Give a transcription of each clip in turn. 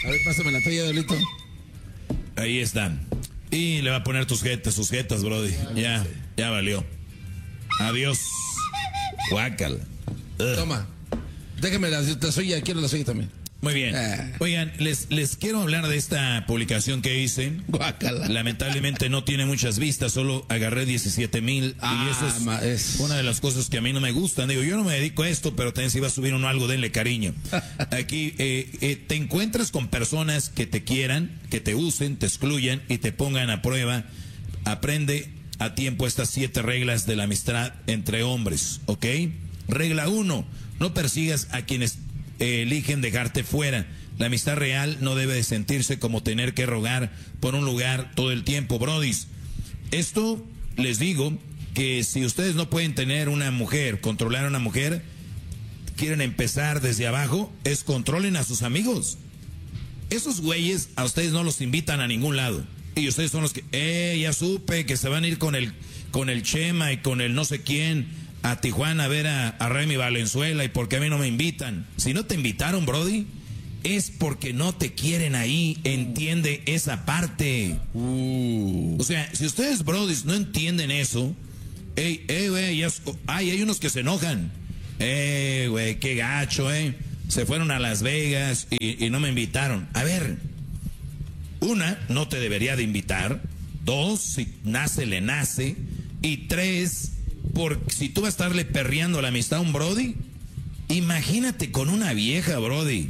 A ver, pásame la toalla, Diablito. Ahí están. Y le va a poner sus jetas, brody. Ya valió. Adiós. Guácala. Toma. Déjame la suya, quiero la suya también. Muy bien. Oigan, les quiero hablar de esta publicación que hice. Guácala. Lamentablemente no tiene muchas vistas, solo agarré 17,000. Y eso es una de las cosas que a mí no me gustan. Digo, yo no me dedico a esto, pero también si va a subir uno algo, denle cariño. Aquí te encuentras con personas que te quieran, que te usen, te excluyan y te pongan a prueba. Aprende a tiempo estas 7 reglas de la amistad entre hombres, ¿ok? Regla 1, no persigas a quienes eligen dejarte fuera. La amistad real no debe de sentirse como tener que rogar por un lugar todo el tiempo, brodis. Esto les digo que si ustedes no pueden tener una mujer, controlar a una mujer, quieren empezar desde abajo, controlen a sus amigos. Esos güeyes a ustedes no los invitan a ningún lado. Y ustedes son los que, ya supe que se van a ir con el Chema y con el no sé quién a Tijuana a ver a Remy Valenzuela, y porque a mí no me invitan. Si no te invitaron, brody, es porque no te quieren ahí. Entiende esa parte. O sea, si ustedes, brodis, no entienden eso, güey, hay unos que se enojan. Güey, qué gacho, se fueron a Las Vegas y no me invitaron. A ver, 1, no te debería de invitar. 2, si nace, le nace. Y 3, porque si tú vas a estarle perreando la amistad a un brody, imagínate con una vieja, brody.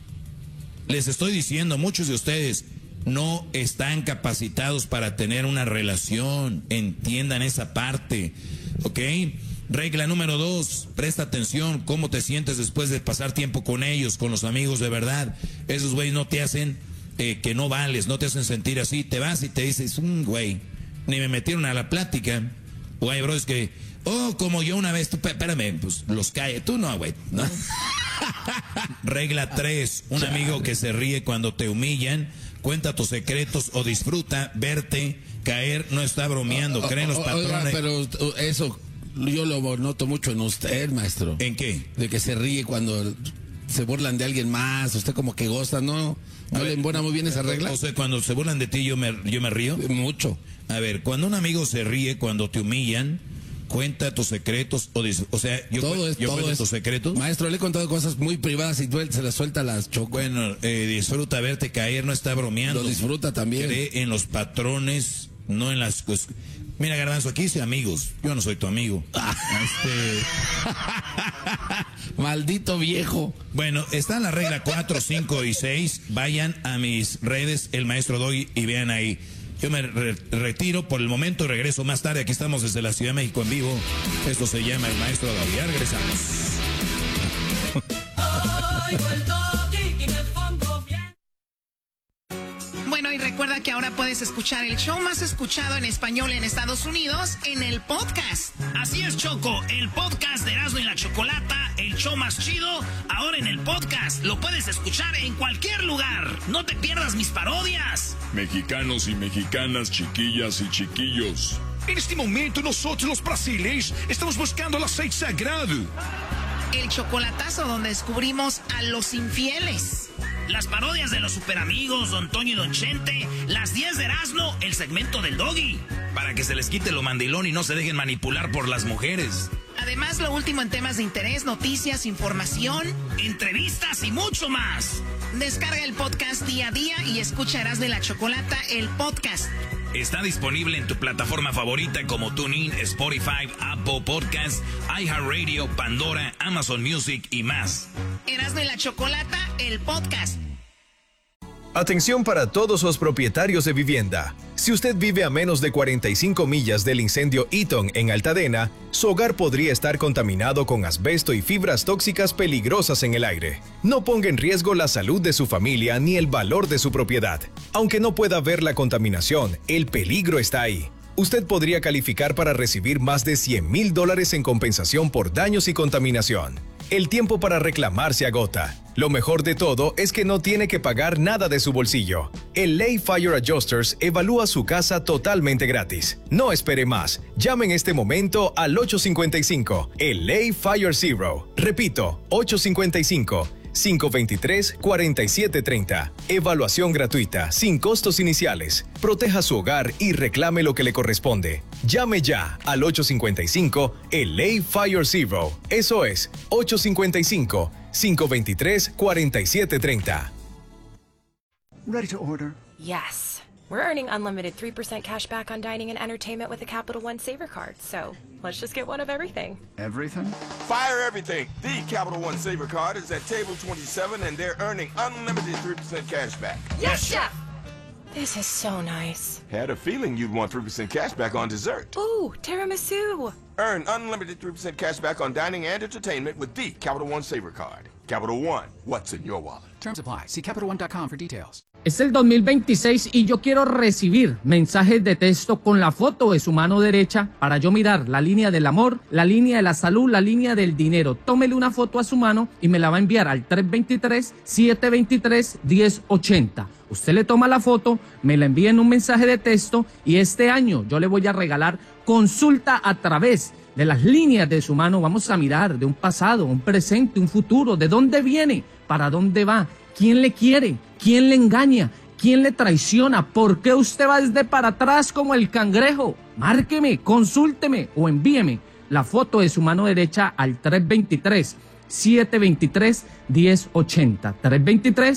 Les estoy diciendo, muchos de ustedes no están capacitados para tener una relación. Entiendan esa parte, ¿ok? Regla número 2, presta atención cómo te sientes después de pasar tiempo con ellos, con los amigos de verdad. Esos güeyes no te hacen que no vales, no te hacen sentir así. Te vas y te dices, güey, ni me metieron a la plática. Güey, bro, es que, como yo una vez, espérame, pues los cae. Tú no, güey, ¿no? Regla 3, un amigo que se ríe cuando te humillan, cuenta tus secretos o disfruta verte caer, no está bromeando, creen los patrones. Pero eso yo lo noto mucho en usted, maestro. ¿En qué? De que se ríe cuando se burlan de alguien más, usted como que goza, ¿no? ¿No le embona muy bien esa regla? O sea, cuando se burlan de ti yo me río. Mucho. A ver, cuando un amigo se ríe cuando te humillan, cuenta tus secretos o sea, yo cuento tus secretos. Maestro, le he contado cosas muy privadas y se las suelta las choco. Bueno, disfruta verte caer, no está bromeando. Lo disfruta también. Cree en los patrones, no en las cosas. Mira, Garbanzo, aquí dice amigos. Yo no soy tu amigo. Maldito viejo. Bueno, está la regla 4, 5 y 6. Vayan a mis redes, el maestro Doggy, y vean ahí. Yo me retiro por el momento y regreso más tarde. Aquí estamos desde la Ciudad de México en vivo. Esto se llama el maestro Doggy. Ya regresamos. Bueno, y recuerda que ahora puedes escuchar el show más escuchado en español en Estados Unidos en el podcast. Así es, Choco, el podcast de Erasmo y la Chocolata, el show más chido, ahora en el podcast. Lo puedes escuchar en cualquier lugar. No te pierdas mis parodias. Mexicanos y mexicanas, chiquillas y chiquillos. En este momento nosotros los brasileños estamos buscando el aceite sagrado. El chocolatazo donde descubrimos a los infieles. Las parodias de los superamigos, Don Toño y Don Chente, las 10 de Erasmo, el segmento del Doggy. Para que se les quite lo mandilón y no se dejen manipular por las mujeres. Además, lo último en temas de interés, noticias, información, entrevistas y mucho más. Descarga el podcast día a día y escucha Erasmo y la Chocolata, el podcast. Está disponible en tu plataforma favorita como TuneIn, Spotify, Apple Podcasts, iHeartRadio, Pandora, Amazon Music y más. Erasmo y la Chocolata, el podcast. Atención para todos los propietarios de vivienda. Si usted vive a menos de 45 millas del incendio Eaton en Altadena, su hogar podría estar contaminado con asbesto y fibras tóxicas peligrosas en el aire. No ponga en riesgo la salud de su familia ni el valor de su propiedad. Aunque no pueda ver la contaminación, el peligro está ahí. Usted podría calificar para recibir más de $100,000 en compensación por daños y contaminación. El tiempo para reclamar se agota. Lo mejor de todo es que no tiene que pagar nada de su bolsillo. El LA Fire Adjusters evalúa su casa totalmente gratis. No espere más. Llame en este momento al 855, el LA Fire Zero. Repito, 855 523-4730. Evaluación gratuita, sin costos iniciales. Proteja su hogar y reclame lo que le corresponde. Llame ya al 855 LA Fire Zero. Eso es 855-523-4730. Ready to order? Yes. We're earning unlimited 3% cash back on dining and entertainment with the Capital One Saver card. So let's just get one of everything. Everything? Fire everything. The Capital One Saver card is at table 27 and they're earning unlimited 3% cash back. Yes, Chef! This is so nice. Had a feeling you'd want 3% cash back on dessert. Ooh, tiramisu. Earn unlimited 3% cash back on dining and entertainment with the Capital One Saver card. Capital One, what's in your wallet? Terms apply. See CapitalOne.com for details. Es el 2026 y yo quiero recibir mensajes de texto con la foto de su mano derecha para yo mirar la línea del amor, la línea de la salud, la línea del dinero. Tómele una foto a su mano y me la va a enviar al 323-723-1080. Usted le toma la foto, me la envía en un mensaje de texto y este año yo le voy a regalar consulta a través de las líneas de su mano. Vamos a mirar de un pasado, un presente, un futuro, de dónde viene, para dónde va, quién le quiere, quién le engaña, quién le traiciona, por qué usted va desde para atrás como el cangrejo. Márqueme, consúlteme o envíeme la foto de su mano derecha al 323-723-1080. 323